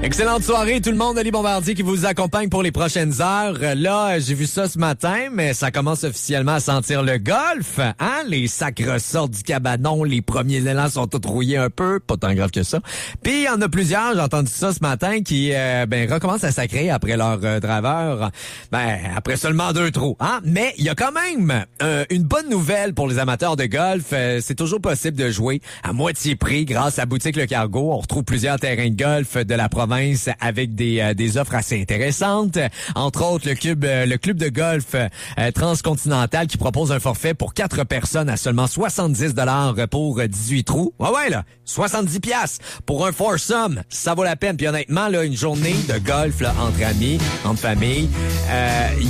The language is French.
Excellente soirée, tout le monde. Ali Bombardier qui vous accompagne pour les prochaines heures. Là, j'ai vu ça ce matin, mais ça commence officiellement à sentir le golf. Hein? Les sacres sortent du cabanon, les premiers élans sont tous rouillés un peu, pas tant grave que ça. Puis il y en a plusieurs, j'ai entendu ça ce matin, qui recommencent à sacrer après leur draveur. Après seulement 2 trous. Hein? Mais il y a quand même une bonne nouvelle pour les amateurs de golf. C'est toujours possible de jouer à moitié prix grâce à Boutique Le Cargo. On retrouve plusieurs terrains de golf de la province avec des offres assez intéressantes. Entre autres, le club de golf transcontinental qui propose un forfait pour 4 personnes à seulement 70 $ pour 18 trous. Ouais, là, 70 $ pour un foursome. Ça vaut la peine. Puis honnêtement, là, une journée de golf là, entre amis, entre familles,